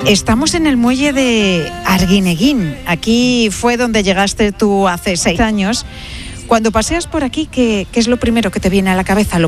Estamos en el muelle de Arguineguín. Aquí fue donde llegaste tú hace 6 años. Cuando paseas por aquí, ¿qué es lo primero que te viene a la cabeza?